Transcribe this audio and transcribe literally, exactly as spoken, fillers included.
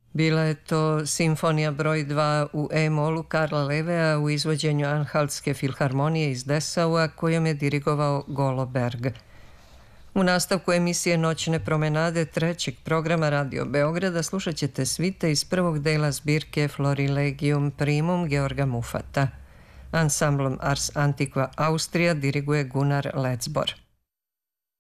Bila je to simfonija broj dva u E-molu Karla Levea u izvođenju Anhaltske filharmonije iz Dessaua kojom je dirigovao Golo Berg. U nastavku emisije Noćne promenade trećeg programa Radio Beograda slušat ćete svite iz prvog dela zbirke Florilegium primum Georga Muffata. Ansamblom Ars Antiqua Austrija diriguje Gunnar Letzbor.